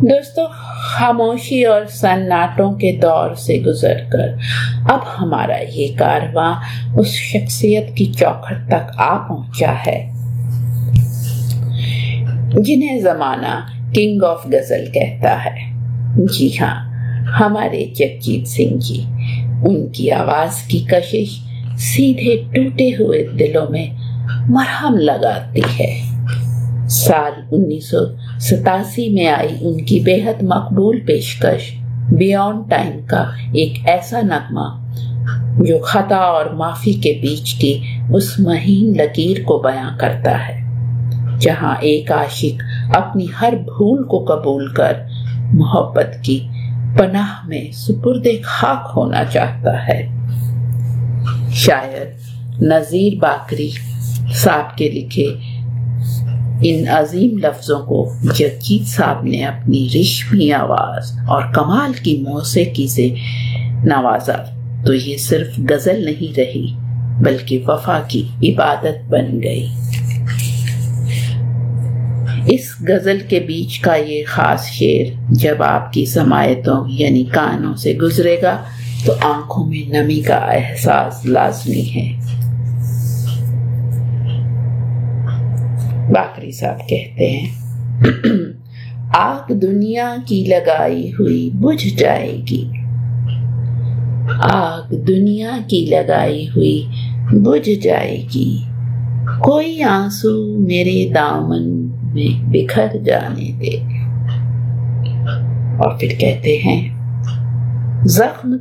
دوستو، خاموشی اور سناٹوں کے دور سے گزر کر اب ہمارا یہ کارواں اس شخصیت کی چوکھٹ تک آ پہنچا ہے جنہیں زمانہ کنگ آف غزل کہتا ہے۔ جی ہاں، ہمارے جگجیت سنگھ جی۔ ان کی آواز کی کشش سیدھے ٹوٹے ہوئے دلوں میں مرہم لگاتی ہے۔ سال 1987 میں آئی ان کی بے حد مقبول پیشکش بیانڈ ٹائم کا ایک ایسا نغمہ جو خطا اور معافی کے بیچ کی اس مہین لکیر کو بیان کرتا ہے، جہاں ایک عاشق اپنی ہر بھول کو قبول کر محبت کی پناہ میں سپرد خاک ہونا چاہتا ہے۔ شاعر نذیر باقری صاحب کے لکھے ان عظیم لفظوں کو جگجیت صاحب نے اپنی ریشمی آواز اور کمال کی موسیقی سے نوازا تو یہ صرف غزل نہیں رہی بلکہ وفا کی عبادت بن گئی۔ اس غزل کے بیچ کا یہ خاص شعر جب آپ کی سماعتوں یعنی کانوں سے گزرے گا تو آنکھوں میں نمی کا احساس لازمی ہے۔ باقری صاحب کہتے ہیں، آگ دنیا کی لگائی ہوئی بجھ جائے گی، آگ دنیا کی لگائی ہوئی بجھ جائے گی، کوئی آنسو میرے دامن میں بکھر جانے دے۔ اور پھر کہتے ہیں، زخم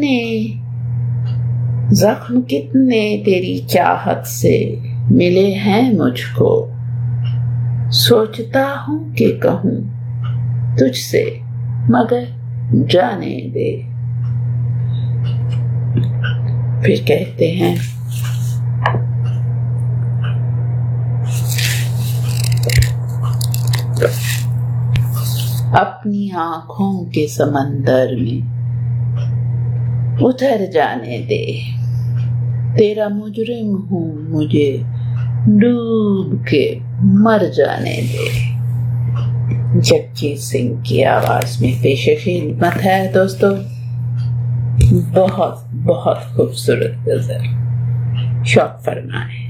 کتنے تیری چاہت سے ملے ہیں مجھ کو، سوچتا ہوں کہ کہوں تجھ سے مگر جانے دے۔ پھر کہتے ہیں، اپنی آنکھوں کے سمندر میں اتر جانے دے، تیرا مجرم ہوں مجھے ڈوب کے مر جانے دے۔ جگجیت سنگھ کی آواز میں پیش خدمت ہے دوستو بہت بہت خوبصورت غزل، شوق فرمائیں۔